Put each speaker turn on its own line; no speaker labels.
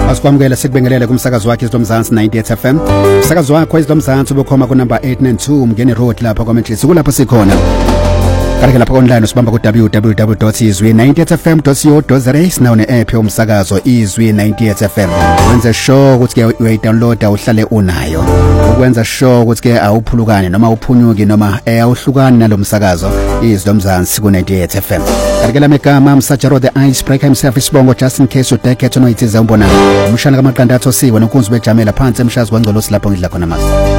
Asikwamukela sikubingelele kumsakazo wakhe iZomzansi 98 FM. Umsakazo wakho iZomzansi ubukhoma ku number 892 Mngeni Road lapha kwaManchester. Kulapho sikhona. Kanti lapha online usibamba ku www.izwi98fm.co.za sinawo ne-app yomsakazo Izwi 98 FM. Wenza sure ukuthi ke uyayidownloada uhlale unayo. Ukwenza sure ukuthi ke awuphulukane noma uphunyuki noma awuhlukani nalomsakazo iZomzansi ku 98 FM. Kanti lami igama Msajaro the Icebreaker himself isibongo just in case udeke noyithiza umbona. Umshana kamaqandatho siwe nonkunzi bejamela phansi emshazi kwangcolosi lapho ngidla khona mase.